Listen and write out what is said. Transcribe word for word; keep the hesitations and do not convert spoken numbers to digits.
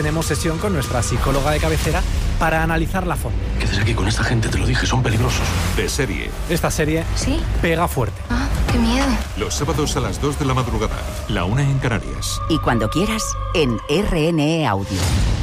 tenemos sesión con nuestra psicóloga de cabecera para analizarla a fondo. Quédate aquí con esta gente, te lo dije, son peligrosos. De serie. Esta serie ¿Sí? pega fuerte. Ah, qué miedo. Los sábados a las dos de la madrugada, la una en Canarias. Y cuando quieras, en R N E Audio.